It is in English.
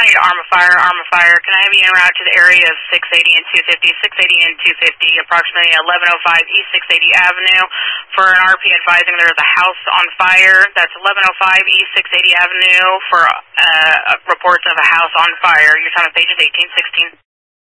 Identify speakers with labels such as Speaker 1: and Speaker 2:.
Speaker 1: County to Arm of Fire. Arm of Fire, can I have you en route to the area of 680 and 250, 680 and 250, approximately 1105 East 680 Avenue, for an RP advising there is a house on fire. That's 1105 East 680 Avenue for reports of a house on fire. Your time of page is 1816.